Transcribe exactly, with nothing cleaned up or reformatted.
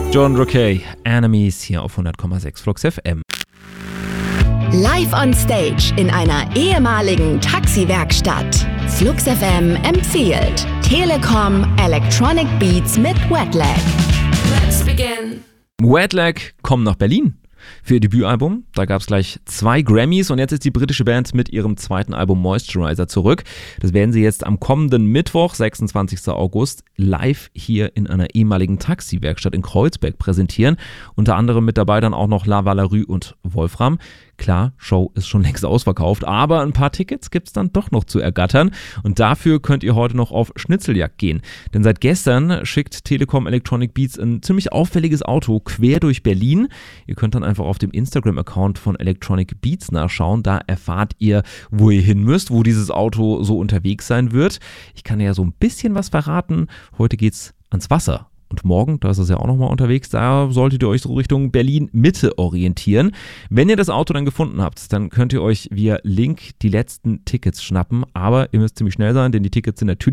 John Rockey, Enemies hier auf hundert Komma sechs Flux F M. Live on Stage in einer ehemaligen Taxiwerkstatt. Flux F M empfiehlt Telekom Electronic Beats mit Wetlag. Let's begin. Wetlag kommen nach Berlin für ihr Debütalbum. Da gab es gleich zwei Grammys und jetzt ist die britische Band mit ihrem zweiten Album Moisturizer zurück. Das werden sie jetzt am kommenden Mittwoch, sechsundzwanzigsten August, live hier in einer ehemaligen Taxiwerkstatt in Kreuzberg präsentieren. Unter anderem mit dabei dann auch noch La Valerie und Wolfram. Klar, Show ist schon längst ausverkauft, aber ein paar Tickets gibt es dann doch noch zu ergattern und dafür könnt ihr heute noch auf Schnitzeljagd gehen. Denn seit gestern schickt Telekom Electronic Beats ein ziemlich auffälliges Auto quer durch Berlin. Ihr könnt dann einfach auf dem Instagram-Account von Electronic Beats nachschauen, da erfahrt ihr, wo ihr hin müsst, wo dieses Auto so unterwegs sein wird. Ich kann ja so ein bisschen was verraten, heute geht's ans Wasser. Und morgen, da ist es ja auch nochmal unterwegs, da solltet ihr euch so Richtung Berlin-Mitte orientieren. Wenn ihr das Auto dann gefunden habt, dann könnt ihr euch via Link die letzten Tickets schnappen. Aber ihr müsst ziemlich schnell sein, denn die Tickets sind natürlich